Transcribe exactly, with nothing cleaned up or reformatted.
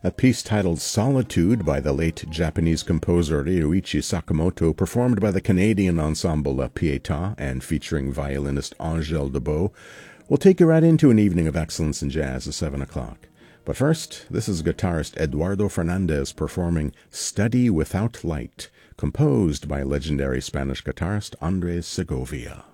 A piece titled Solitude by the late Japanese composer Ryuichi Sakamoto, performed by the Canadian ensemble La Pietà and featuring violinist Angèle Debeau, will take you right into an evening of excellence in jazz at seven o'clock. But first, this is guitarist Eduardo Fernandez performing Study Without Light, composed by legendary Spanish guitarist Andres Segovia.